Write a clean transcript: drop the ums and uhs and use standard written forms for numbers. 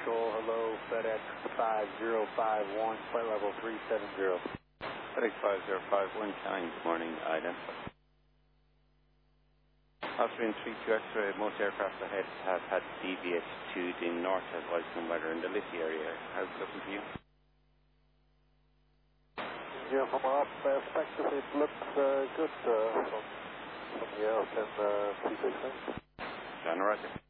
Control, hello, FedEx 5051, flight level 370. FedEx 5051, Chang, good morning, Ida. Austrian 32 X-ray, most aircraft ahead have had to deviate to the north as well as some weather in the Liffey area. How's it looking for you? Yeah, from our perspective, it looks good from here, 10 P6. John Roger.